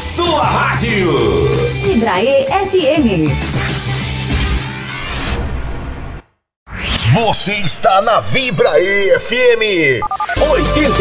sua rádio. Vibraê FM. Você está na Vibraê FM 80